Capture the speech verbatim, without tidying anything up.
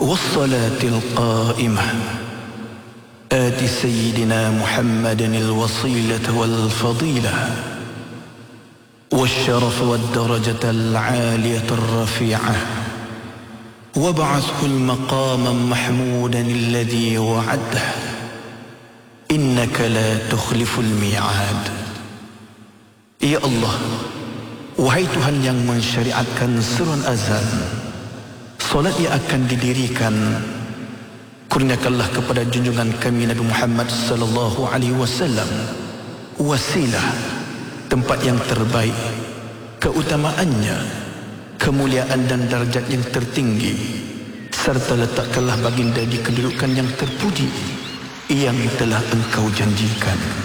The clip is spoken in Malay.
والصلاة القائمة آت سيدنا محمد الوصيلة والفضيلة والشرف والدرجة العالية الرفيعة وابعثه المقاما محمودا الذي وعده إنك لا تخلف الميعاد. Ya Allah, wahai Tuhan yang mensyariatkan seruan azan, solat yang akan didirikan, kurniakanlah kepada junjungan kami Nabi Muhammad sallallahu alaihi wasallam wasilah, tempat yang terbaik, keutamaannya, kemuliaan dan darjat yang tertinggi, serta letakkanlah baginda di kedudukan yang terpuji yang telah Engkau janjikan.